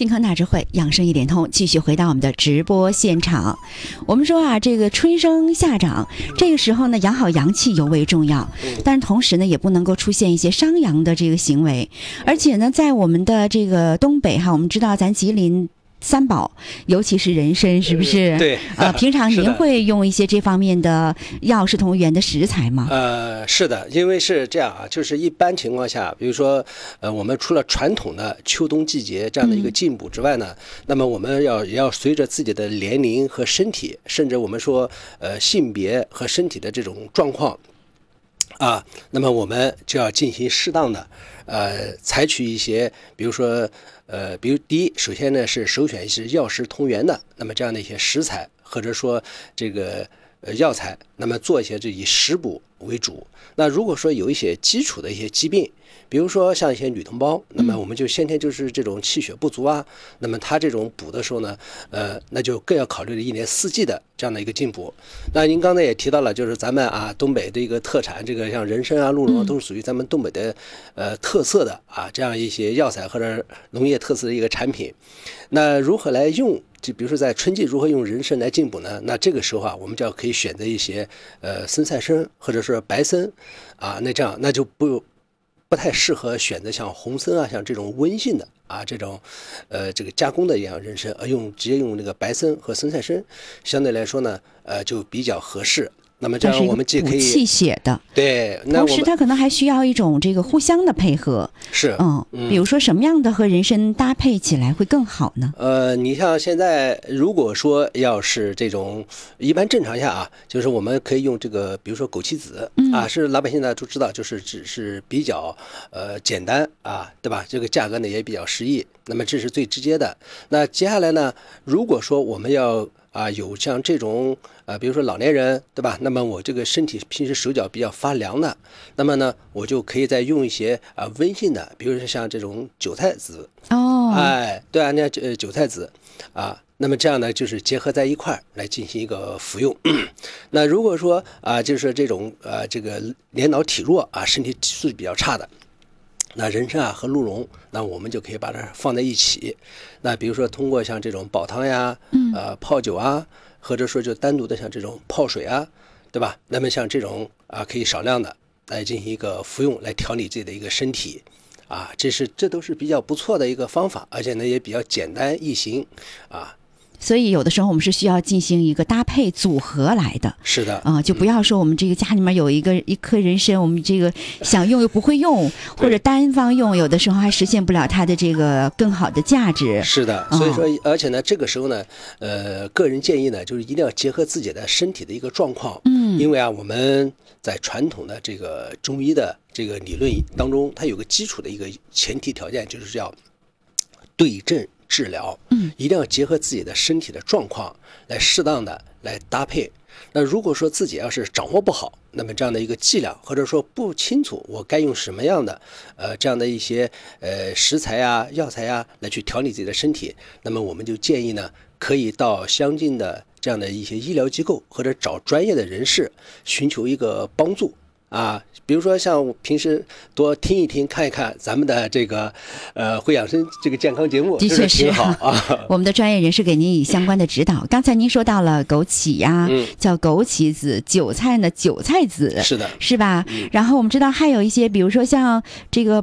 健康大智慧，养生一点通，继续回到我们的直播现场。我们说啊，这个春生夏长，这个时候呢，养好阳气尤为重要，但是同时呢，也不能够出现一些伤阳的这个行为。而且呢，在我们的这个东北哈，我们知道咱吉林三宝，尤其是人参，是不是？ 对。 平常您会用一些这方面的药食同源的食材吗？ 是的，因为是这样啊，就是一般情况下，比如说，我们除了传统的秋冬季节这样的一个进补之外呢，那么我们也要随着自己的年龄和身体，甚至我们说性别和身体的这种状况啊，那么我们就要进行适当的采取一些，比如说比如第一，首先呢是首选是药食同源的，那么这样的一些食材或者说这个药材，那么做一些以食补为主。那如果说有一些基础的一些疾病，比如说像一些女同胞，那么我们就先天就是这种气血不足啊，那么它这种补的时候呢，那就更要考虑一年四季的这样的一个进补。那您刚才也提到了，就是咱们东北的一个特产，这个像人参啊、鹿茸都是属于咱们东北的特色的这样一些药材或者农业特色的一个产品。那如何来用？就比如说在春季如何用人参来进补呢？那这个时候我们就要可以选择一些生菜参或者是白参那这样那就不太适合选择像红参像这种温性的这种这个加工的一样人参，而直接用那个白参和生菜参，相对来说呢就比较合适。那么这样我们既可以气血的， 对， 同时它可能还需要一种这个互相的配合。 是， 比如说什么样的和人参搭配起来会更好呢？ 你像现在如果说要是这种一般正常下就是我们可以用这个，比如说枸杞子是老百姓呢都知道，就是只是比较简单对吧？这个价格呢也比较适宜，那么这是最直接的。那接下来呢，如果说我们要有像这种比如说老年人对吧？那么我这个身体平时手脚比较发凉的，那么呢我就可以再用一些温性的，比如说像这种韭菜籽对那韭菜籽那么这样呢就是结合在一块来进行一个服用。那如果说就是这种这个年老体弱身体素质比较差的，那人参和鹿茸，那我们就可以把它放在一起。那比如说通过像这种煲汤呀，泡酒或者说就单独的像这种泡水对吧？那么像这种可以少量的来进行一个服用，来调理自己的一个身体这都是比较不错的一个方法，而且呢也比较简单易行所以有的时候我们是需要进行一个搭配组合来的。 是的就不要说我们这个家里面有一颗人参，我们这个想用又不会用，或者单方用，有的时候还实现不了它的这个更好的价值。 是的，所以说而且呢这个时候呢个人建议呢就是一定要结合自己的身体的一个状况。因为我们在传统的这个中医的这个理论当中，它有个基础的一个前提条件，就是要对症治疗，一定要结合自己的身体的状况来适当的来搭配。那如果说自己要是掌握不好，那么这样的一个剂量，或者说不清楚我该用什么样的这样的一些食材药材来去调理自己的身体，那么我们就建议呢可以到相近的这样的一些医疗机构，或者找专业的人士寻求一个帮助比如说像我平时多听一听看一看咱们的这个会养生这个健康节目， 的确是挺好我们的专业人士给您以相关的指导。刚才您说到了枸杞叫枸杞子，韭菜呢韭菜籽， 是的， 是吧？然后我们知道还有一些，比如说像这个